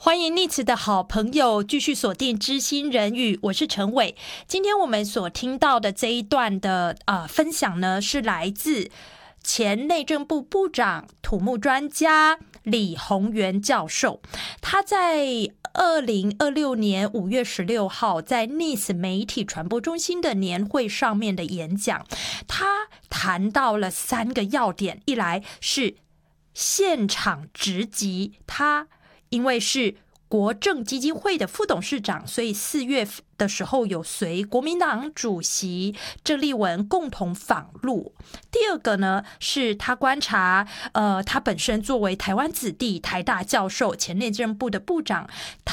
欢迎逆词的好朋友继续锁定知心人语，我是陈伟。今天我们所听到的这一段的分享呢，是来自前内政部部长、土木专家李鸿源教授。他在2026年5月16号在 NIST 媒体传播中心的年会上面的演讲，他谈到了3个要点。一来是现场直击，他因为是国政基金会的副董事长，所以4月的时候有随国民党主席郑丽文共同访陆。第二个呢，是他观察他本身作为台湾子弟、台大教授、前内政部的部长，